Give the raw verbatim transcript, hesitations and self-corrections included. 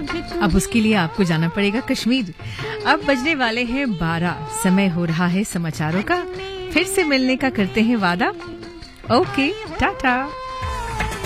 अब उसके लिए आपको जाना पड़ेगा कश्मीर। अब बजने वाले हैं बारह, समय हो रहा है समाचारों का। फिर से मिलने का करते हैं वादा। ओके, टाटा।